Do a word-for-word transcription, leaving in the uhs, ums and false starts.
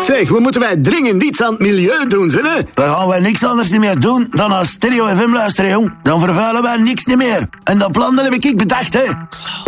Zeg, we moeten wij dringend iets aan het milieu doen, hè? Dan gaan wij niks anders niet meer doen dan naar Stereo F M luisteren, jong. Dan vervuilen wij niks niet meer. En dat plan dat heb ik bedacht, hè.